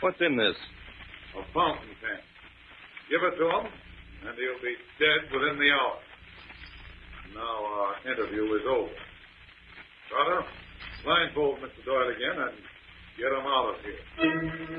What's in this? A fountain pen. Give it to him, and he'll be dead within the hour. Now our interview is over. Trotter, blindfold Mr. Doyle again and get him out of here.